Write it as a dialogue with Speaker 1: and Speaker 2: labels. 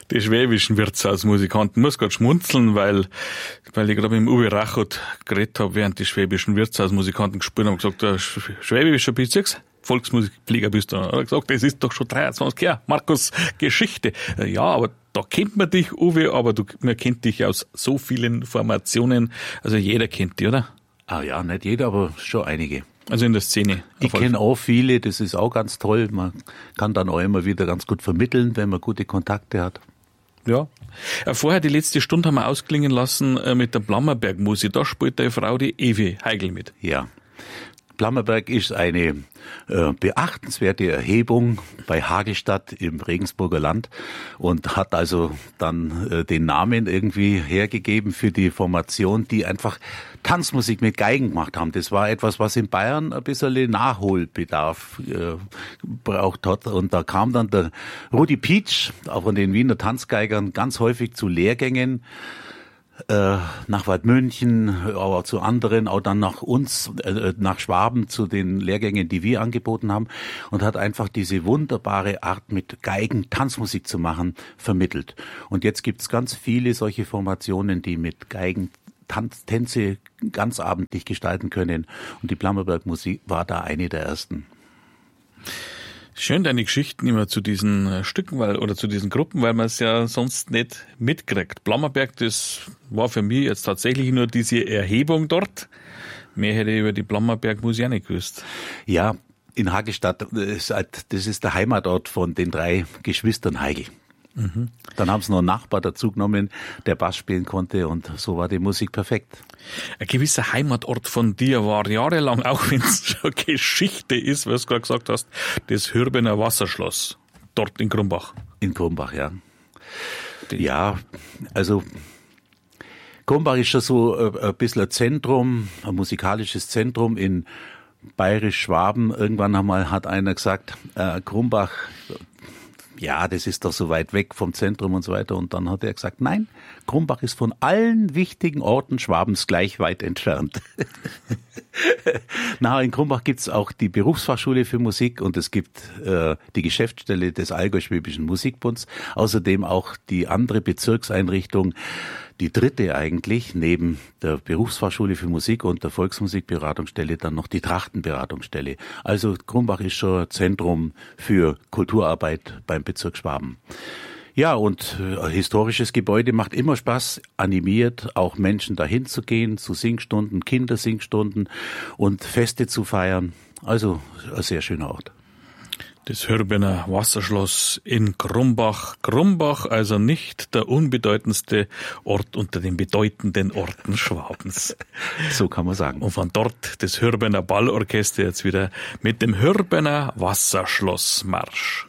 Speaker 1: Die schwäbischen Wirtshausmusikanten. Ich muss gerade schmunzeln, weil ich gerade mit dem Uwe Rachot geredet habe, während die schwäbischen Wirtshausmusikanten gespielt haben, gesagt, der schwäbischer Bezirks Volksmusikpfleger bist du. Er hat gesagt, das ist doch schon 23 Jahre, Markus, Geschichte. Ja, aber da kennt man dich, Uwe, aber man kennt dich aus so vielen Formationen. Also jeder kennt dich, oder?
Speaker 2: Ah ja, nicht jeder, aber schon einige.
Speaker 1: Also in der Szene.
Speaker 2: Ich kenne auch viele, das ist auch ganz toll. Man kann dann auch immer wieder ganz gut vermitteln, wenn man gute Kontakte hat.
Speaker 1: Ja. Vorher, die letzte Stunde haben wir ausklingen lassen mit der Blammerberg-Musik. Da spielt deine Frau, die Evi Heigl, mit.
Speaker 2: Ja. Blammerberg ist eine beachtenswerte Erhebung bei Hagestadt im Regensburger Land und hat also dann den Namen irgendwie hergegeben für die Formation, die einfach Tanzmusik mit Geigen gemacht haben. Das war etwas, was in Bayern ein bisschen Nachholbedarf braucht hat. Und da kam dann der Rudi Pietsch, auch von den Wiener Tanzgeigern, ganz häufig zu Lehrgängen nach Waldmünchen, aber zu anderen, auch dann nach uns, nach Schwaben, zu den Lehrgängen, die wir angeboten haben, und hat einfach diese wunderbare Art, mit Geigen Tanzmusik zu machen, vermittelt. Und jetzt gibt's ganz viele solche Formationen, die mit Geigen Tänze ganz abendlich gestalten können. Und die Blammerberg-Musik war da eine der ersten.
Speaker 1: Schön deine Geschichten immer zu diesen Stücken oder zu diesen Gruppen, weil man es ja sonst nicht mitkriegt. Blammerberg, das war für mich jetzt tatsächlich nur diese Erhebung dort. Mehr hätte ich über die Blammerberg-Musik auch nicht gewusst.
Speaker 2: Ja, in Hagestadt, das ist der Heimatort von den 3 Geschwistern Heigl. Mhm. Dann haben sie noch einen Nachbar dazu genommen, der Bass spielen konnte, und so war die Musik perfekt.
Speaker 1: Ein gewisser Heimatort von dir war jahrelang, auch wenn es schon Geschichte ist, was du gerade gesagt hast, das Hürbener Wasserschloss, dort in Krumbach.
Speaker 2: In Krumbach, ja. Ja, also Krumbach ist schon so ein bisschen ein Zentrum, ein musikalisches Zentrum in Bayerisch-Schwaben. Irgendwann einmal hat einer gesagt, Krumbach, ja, das ist doch so weit weg vom Zentrum und so weiter. Und dann hat er gesagt, nein, Krumbach ist von allen wichtigen Orten Schwabens gleich weit entfernt. In Krumbach gibt's auch die Berufsfachschule für Musik und es gibt die Geschäftsstelle des Allgäu-Schwäbischen Musikbunds. Außerdem auch die andere Bezirkseinrichtung, die 3. eigentlich, neben der Berufsfachschule für Musik und der Volksmusikberatungsstelle, dann noch die Trachtenberatungsstelle. Also Krumbach ist schon Zentrum für Kulturarbeit beim Bezirk Schwaben. Ja, und ein historisches Gebäude macht immer Spaß, animiert auch Menschen dahin zu gehen, zu Singstunden, Kindersingstunden und Feste zu feiern. Also ein sehr schöner Ort.
Speaker 1: Das Hürbener Wasserschloss in Krumbach. Krumbach also nicht der unbedeutendste Ort unter den bedeutenden Orten Schwabens.
Speaker 2: So kann man sagen.
Speaker 1: Und von dort das Hürbener Ballorchester jetzt wieder mit dem Hürbener Wasserschlossmarsch.